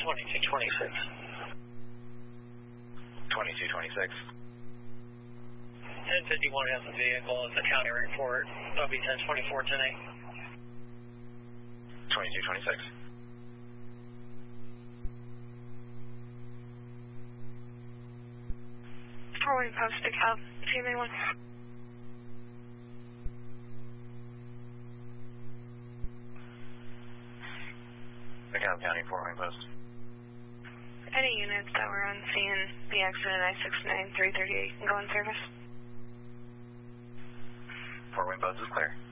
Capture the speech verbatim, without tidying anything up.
twenty-two twenty-six. twenty-two twenty-six. ten fifty-one has a vehicle as a county report. O B ten twenty-four ten eight. twenty-two twenty-six. Forwarding post to Cal T M A one. DeKalb County, forwarding post. Any units that were on scene, the accident I six nine three three eight, can go in service. Forwarding post is clear.